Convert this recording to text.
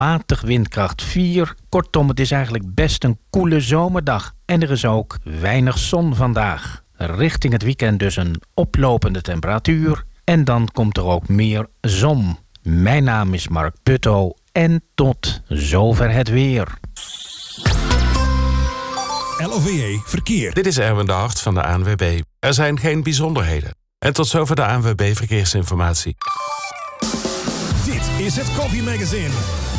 matig windkracht 4. Kortom, het is eigenlijk best een koele zomerdag. En er is ook weinig zon vandaag. Richting het weekend dus een oplopende temperatuur. En dan komt er ook meer zon. Mijn naam is Mark Putto en tot zover het weer. LOVE Verkeer. Dit is Erwin de Hart van de ANWB. Er zijn geen bijzonderheden. En tot zover de ANWB Verkeersinformatie. Dit is het Koffie Magazine.